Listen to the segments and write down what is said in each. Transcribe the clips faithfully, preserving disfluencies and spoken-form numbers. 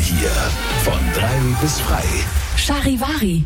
hier von drei bis frei. Charivari.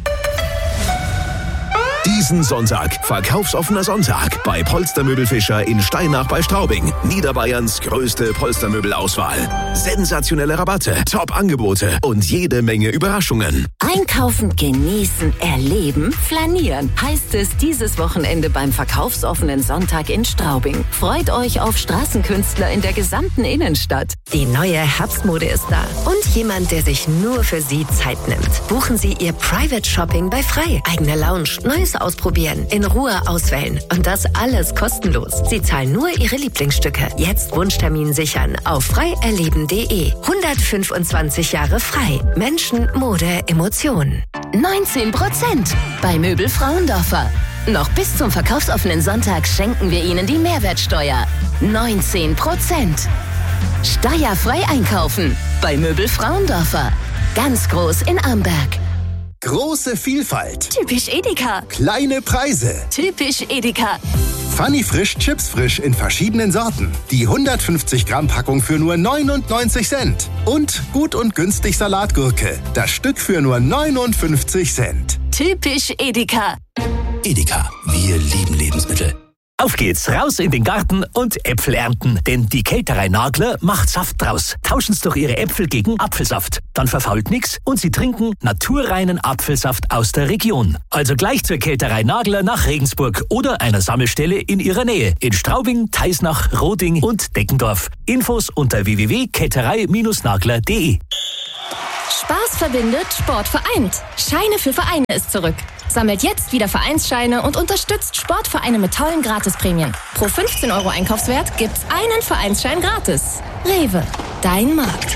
Diesen Sonntag, verkaufsoffener Sonntag bei Polstermöbelfischer in Steinach bei Straubing. Niederbayerns größte Polstermöbelauswahl. Sensationelle Rabatte, Top-Angebote und jede Menge Überraschungen. Einkaufen, genießen, erleben, flanieren, heißt es dieses Wochenende beim verkaufsoffenen Sonntag in Straubing. Freut euch auf Straßenkünstler in der gesamten Innenstadt. Die neue Herbstmode ist da und jemand, der sich nur für Sie Zeit nimmt. Buchen Sie Ihr Private Shopping bei Frei. Eigene Lounge, neues ausprobieren, in Ruhe auswählen und das alles kostenlos. Sie zahlen nur Ihre Lieblingsstücke. Jetzt Wunschtermin sichern auf frei erleben punkt de. hundertfünfundzwanzig Jahre Frei. Menschen, Mode, Emotionen. neunzehn Prozent bei Möbel Frauendorfer. Noch bis zum verkaufsoffenen Sonntag schenken wir Ihnen die Mehrwertsteuer. neunzehn Prozent. Steuerfrei einkaufen bei Möbel Frauendorfer. Ganz groß in Amberg. Große Vielfalt. Typisch Edeka. Kleine Preise. Typisch Edeka. Funny Frisch Chips Frisch in verschiedenen Sorten. Die hundertfünfzig Gramm Packung für nur neunundneunzig Cent. Und gut und günstig Salatgurke. Das Stück für nur neunundfünfzig Cent. Typisch Edeka. Edeka, wir lieben Lebensmittel. Auf geht's, raus in den Garten und Äpfel ernten. Denn die Kälterei Nagler macht Saft draus. Tauschen Sie doch Ihre Äpfel gegen Apfelsaft. Dann verfault nix und Sie trinken naturreinen Apfelsaft aus der Region. Also gleich zur Kälterei Nagler nach Regensburg oder einer Sammelstelle in Ihrer Nähe. In Straubing, Teisnach, Roding und Deckendorf. Infos unter w w w punkt kälterei nagler punkt de. Spaß verbindet, Sport vereint. Scheine für Vereine ist zurück. Sammelt jetzt wieder Vereinsscheine und unterstützt Sportvereine mit tollen Gratisprämien. Pro fünfzehn Euro Einkaufswert gibt's einen Vereinsschein gratis. Rewe, dein Markt.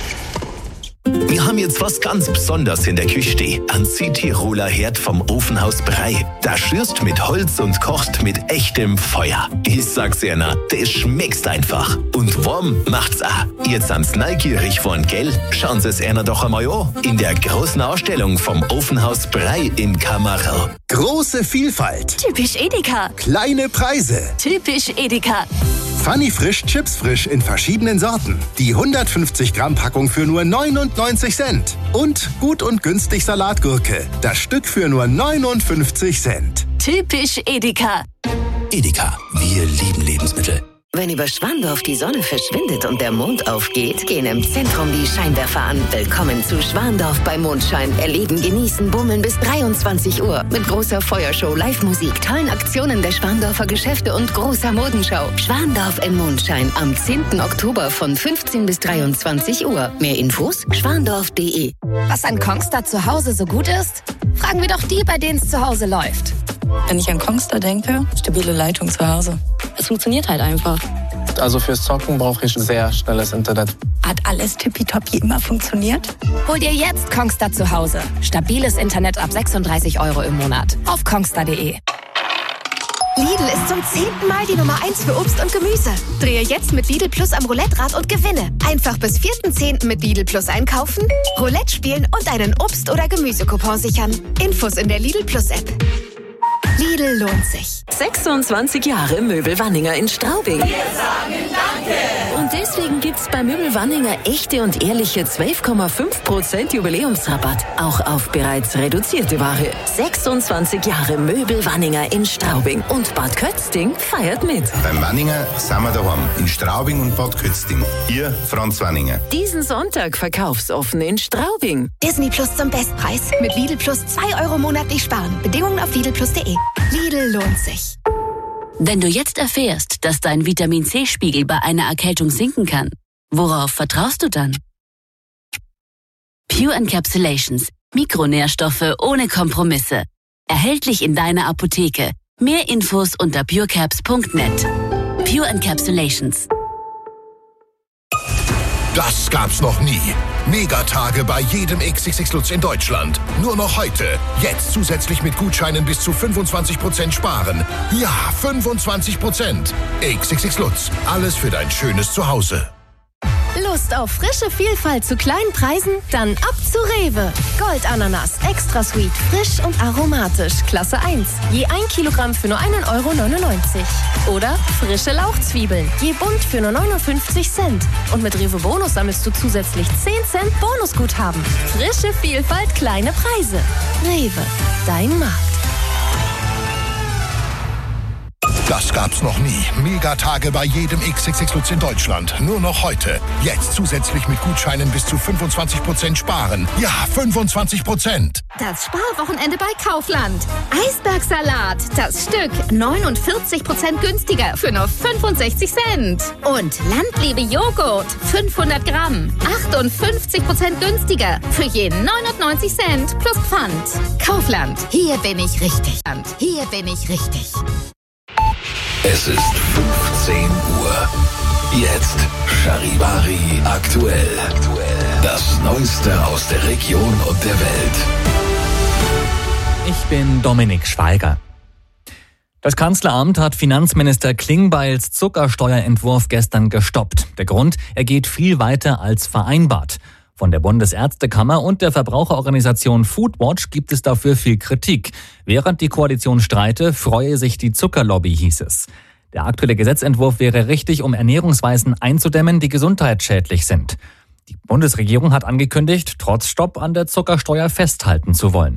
Wir haben jetzt was ganz Besonderes in der Küche stehen. Ein Südtiroler Herd vom Ofenhaus Brei. Da schürst mit Holz und kocht mit echtem Feuer. Ich sag's Ihnen, das schmeckt einfach. Und warm macht's auch. Jetzt sind's neugierig worden, gell? Schauen Sie es Ihnen doch einmal an. In der großen Ausstellung vom Ofenhaus Brei in Kamerl. Große Vielfalt. Typisch Edeka. Kleine Preise. Typisch Edeka. Funny Frisch Chips Frisch in verschiedenen Sorten. Die hundertfünfzig Gramm Packung für nur neunundneunzig Cent. Und gut und günstig Salatgurke. Das Stück für nur neunundfünfzig Cent. Typisch Edeka. Edeka, wir lieben Lebensmittel. Wenn über Schwandorf die Sonne verschwindet und der Mond aufgeht, gehen im Zentrum die Scheinwerfer an. Willkommen zu Schwandorf bei Mondschein. Erleben, genießen, bummeln bis dreiundzwanzig Uhr. Mit großer Feuershow, Live-Musik, tollen Aktionen der Schwandorfer Geschäfte und großer Modenschau. Schwandorf im Mondschein am zehnten Oktober von fünfzehn bis dreiundzwanzig Uhr. Mehr Infos schwandorf punkt de. Was an Kongstar zu Hause so gut ist? Fragen wir doch die, bei denen es zu Hause läuft. Wenn ich an Kongstar denke, stabile Leitung zu Hause. Es funktioniert halt einfach. Also fürs Zocken brauche ich sehr schnelles Internet. Hat alles tippitoppi immer funktioniert? Hol dir jetzt Kongstar zu Hause. Stabiles Internet ab sechsunddreißig Euro im Monat. Auf kongstar punkt de. Lidl ist zum zehnten Mal die Nummer eins für Obst und Gemüse. Drehe jetzt mit Lidl Plus am Roulette-Rad und gewinne. Einfach bis vierten zehnten mit Lidl Plus einkaufen, Roulette spielen und einen Obst- oder Gemüsecoupon sichern. Infos in der Lidl Plus App. Lidl lohnt sich. sechsundzwanzig Jahre Möbel Wanninger in Straubing. Wir sagen Danke. Und deswegen gibt's bei Möbel Wanninger echte und ehrliche zwölf Komma fünf Prozent Jubiläumsrabatt. Auch auf bereits reduzierte Ware. sechsundzwanzig Jahre Möbel Wanninger in Straubing. Und Bad Kötzting feiert mit. Beim Wanninger sind wir daheim. In Straubing und Bad Kötzting. Hier Franz Wanninger. Diesen Sonntag verkaufsoffen in Straubing. Disney Plus zum Bestpreis. Mit Lidl Plus zwei Euro monatlich sparen. Bedingungen auf lidl plus punkt de. Lidl lohnt sich. Wenn du jetzt erfährst, dass dein Vitamin-C-Spiegel bei einer Erkältung sinken kann, worauf vertraust du dann? Pure Encapsulations. Mikronährstoffe ohne Kompromisse. Erhältlich in deiner Apotheke. Mehr Infos unter purecaps punkt net. Pure Encapsulations. Das gab's noch nie. Megatage bei jedem X X X Lutz in Deutschland. Nur noch heute. Jetzt zusätzlich mit Gutscheinen bis zu fünfundzwanzig Prozent sparen. Ja, fünfundzwanzig Prozent. X X X Lutz. Alles für dein schönes Zuhause. Lust auf frische Vielfalt zu kleinen Preisen? Dann ab zu Rewe. Goldananas, extra sweet, frisch und aromatisch, Klasse eins. Je ein Kilogramm für nur einen Euro neunundneunzig. Oder frische Lauchzwiebeln, je bunt für nur neunundfünfzig Cent. Und mit Rewe Bonus sammelst du zusätzlich zehn Cent Bonusguthaben. Frische Vielfalt, kleine Preise. Rewe, dein Markt. Das gab's noch nie. Megatage bei jedem X X X Lutz in Deutschland. Nur noch heute. Jetzt zusätzlich mit Gutscheinen bis zu fünfundzwanzig Prozent sparen. Ja, fünfundzwanzig Prozent. Das Sparwochenende bei Kaufland. Eisbergsalat, das Stück neunundvierzig Prozent günstiger für nur fünfundsechzig Cent. Und Landliebe Joghurt, fünfhundert Gramm, achtundfünfzig Prozent günstiger für je neunundneunzig Cent plus Pfand. Kaufland, hier bin ich richtig. Hier bin ich richtig. Es ist fünfzehn Uhr. Jetzt Charivari aktuell. Das Neueste aus der Region und der Welt. Ich bin Dominik Schweiger. Das Kanzleramt hat Finanzminister Klingbeils Zuckersteuerentwurf gestern gestoppt. Der Grund, er geht viel weiter als vereinbart. Von der Bundesärztekammer und der Verbraucherorganisation Foodwatch gibt es dafür viel Kritik. Während die Koalition streite, freue sich die Zuckerlobby, hieß es. Der aktuelle Gesetzentwurf wäre richtig, um Ernährungsweisen einzudämmen, die gesundheitsschädlich sind. Die Bundesregierung hat angekündigt, trotz Stopp an der Zuckersteuer festhalten zu wollen.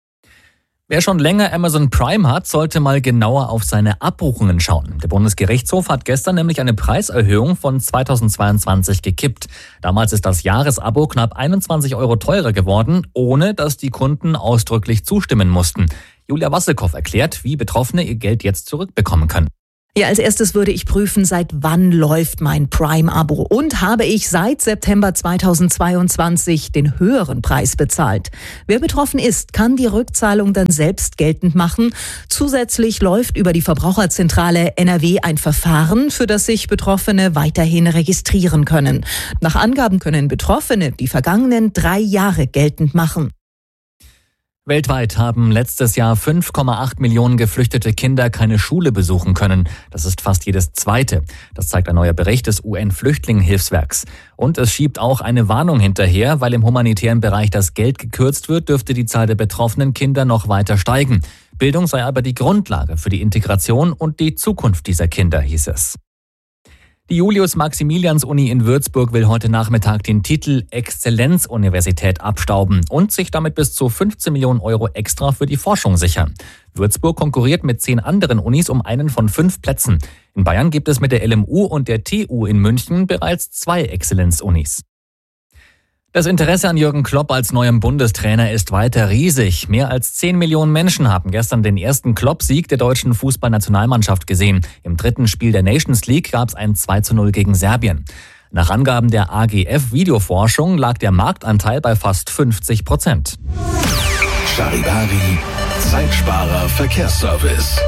Wer schon länger Amazon Prime hat, sollte mal genauer auf seine Abbuchungen schauen. Der Bundesgerichtshof hat gestern nämlich eine Preiserhöhung von zweitausendzweiundzwanzig gekippt. Damals ist das Jahresabo knapp einundzwanzig Euro teurer geworden, ohne dass die Kunden ausdrücklich zustimmen mussten. Julia Wasselkow erklärt, wie Betroffene ihr Geld jetzt zurückbekommen können. Ja, als erstes würde ich prüfen, seit wann läuft mein Prime-Abo und habe ich seit September zweitausendzweiundzwanzig den höheren Preis bezahlt. Wer betroffen ist, kann die Rückzahlung dann selbst geltend machen. Zusätzlich läuft über die Verbraucherzentrale N R W ein Verfahren, für das sich Betroffene weiterhin registrieren können. Nach Angaben können Betroffene die vergangenen drei Jahre geltend machen. Weltweit haben letztes Jahr fünf Komma acht Millionen geflüchtete Kinder keine Schule besuchen können. Das ist fast jedes zweite. Das zeigt ein neuer Bericht des U N-Flüchtlingenhilfswerks. Und es schiebt auch eine Warnung hinterher, weil im humanitären Bereich das Geld gekürzt wird, dürfte die Zahl der betroffenen Kinder noch weiter steigen. Bildung sei aber die Grundlage für die Integration und die Zukunft dieser Kinder, hieß es. Die Julius-Maximilians-Uni in Würzburg will heute Nachmittag den Titel Exzellenzuniversität abstauben und sich damit bis zu fünfzehn Millionen Euro extra für die Forschung sichern. Würzburg konkurriert mit zehn anderen Unis um einen von fünf Plätzen. In Bayern gibt es mit der L M U und der T U in München bereits zwei Exzellenzunis. Das Interesse an Jürgen Klopp als neuem Bundestrainer ist weiter riesig. Mehr als zehn Millionen Menschen haben gestern den ersten Klopp-Sieg der deutschen Fußballnationalmannschaft gesehen. Im dritten Spiel der Nations League gab es ein zwei zu null gegen Serbien. Nach Angaben der A G F Videoforschung lag der Marktanteil bei fast fünfzig Prozent. Charivari, Zeitsparer Verkehrsservice.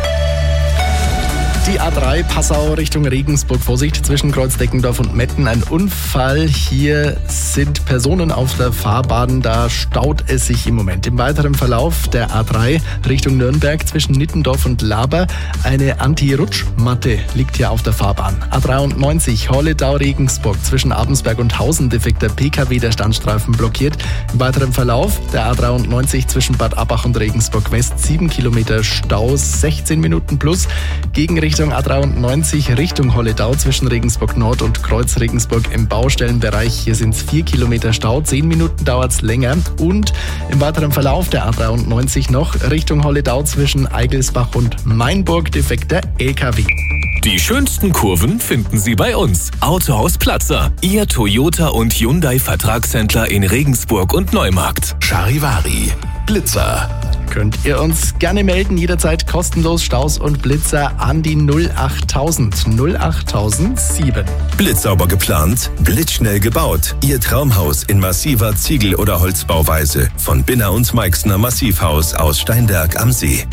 Die A drei Passau Richtung Regensburg. Vorsicht, zwischen Kreuzdeckendorf und Metten ein Unfall. Hier sind Personen auf der Fahrbahn, da staut es sich im Moment. Im weiteren Verlauf der A drei Richtung Nürnberg zwischen Nittendorf und Laber eine Anti-Rutschmatte liegt hier auf der Fahrbahn. A dreiundneunzig Holledau-Regensburg zwischen Abensberg und Hausen defekter P K W, der Standstreifen blockiert. Im weiteren Verlauf der A dreiundneunzig zwischen Bad Abbach und Regensburg West sieben Kilometer Stau, sechzehn Minuten plus. Gegen Richtung A dreiundneunzig Richtung Holledau zwischen Regensburg Nord und Kreuz Regensburg im Baustellenbereich. Hier sind es vier Kilometer Stau, zehn Minuten dauert es länger. Und im weiteren Verlauf der A dreiundneunzig noch Richtung Holledau zwischen Eigelsbach und Mainburg defekter L K W. Die schönsten Kurven finden Sie bei uns. Autohaus Platzer, Ihr Toyota und Hyundai Vertragshändler in Regensburg und Neumarkt. Charivari, Blitzer. Könnt ihr uns gerne melden, jederzeit kostenlos. Staus und Blitzer an die null achttausend null achttausendsieben. Blitzsauber geplant, blitzschnell gebaut. Ihr Traumhaus in massiver Ziegel- oder Holzbauweise. Von Binner und Meixner Massivhaus aus Steinberg am See.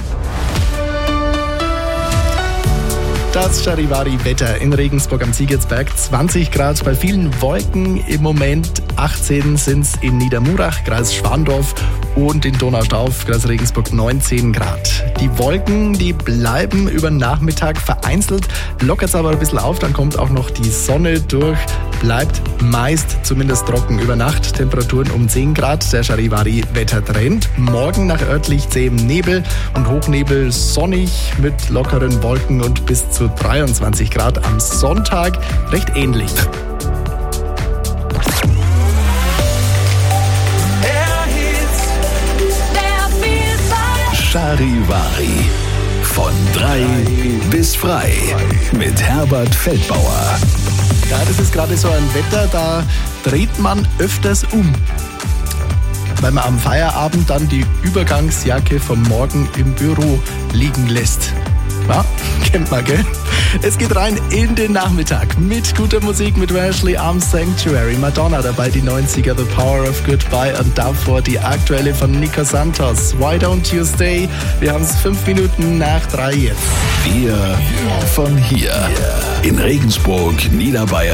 Das Charivari-Wetter in Regensburg am Ziegelsberg. zwanzig Grad bei vielen Wolken. Im Moment achtzehn sind es in Niedermurach, Kreis Schwandorf, und in Donaustauf, Kreis Regensburg neunzehn Grad. Die Wolken, die bleiben über den Nachmittag vereinzelt. Lockert es aber ein bisschen auf, dann kommt auch noch die Sonne durch. bleibt meist zumindest trocken über Nacht. Temperaturen um zehn Grad. Der Charivari-Wettertrend. Morgen nach örtlich zähem Nebel und Hochnebel sonnig mit lockeren Wolken und bis zu dreiundzwanzig Grad. Am Sonntag recht ähnlich. Charivari. Von drei bis frei. Mit Herbert Feldbauer. Ja, das ist gerade so ein Wetter, da dreht man öfters um. Weil man am Feierabend dann die Übergangsjacke vom Morgen im Büro liegen lässt. Ja, kennt man, gell? Es geht rein in den Nachmittag mit guter Musik, mit Ashley Arms Sanctuary, Madonna dabei, die neunziger, The Power of Goodbye und davor die aktuelle von Nico Santos, Why Don't You Stay? Wir haben es fünf Minuten nach drei jetzt. Wir von hier in Regensburg, Niederbayern.